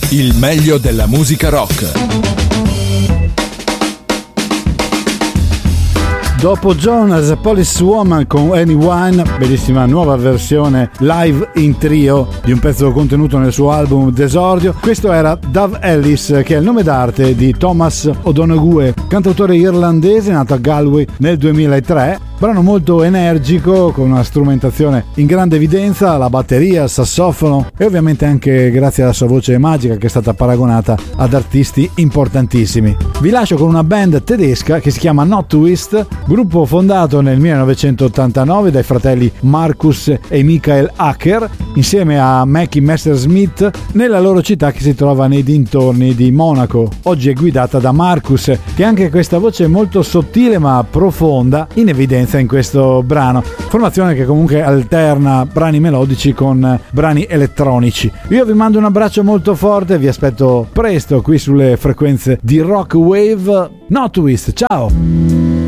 Il meglio della musica rock. Dopo Jonas Police Woman con Anyone, bellissima nuova versione live in trio di un pezzo contenuto nel suo album d'esordio, questo era Dove Ellis, che è il nome d'arte di Thomas O'Donoghue, cantautore irlandese nato a Galway nel 2003. Brano molto energico, con una strumentazione in grande evidenza, la batteria, il sassofono e ovviamente anche grazie alla sua voce magica che è stata paragonata ad artisti importantissimi. Vi lascio con una band tedesca che si chiama Not Twist, gruppo fondato nel 1989 dai fratelli Markus e Michael Hacker insieme a Mackie Messersmith nella loro città che si trova nei dintorni di Monaco. Oggi è guidata da Markus, che ha anche questa voce molto sottile ma profonda in evidenza in questo brano, formazione che comunque alterna brani melodici con brani elettronici. Io vi mando un abbraccio molto forte, vi aspetto presto qui sulle frequenze di Rock Wave. Not Twist, ciao!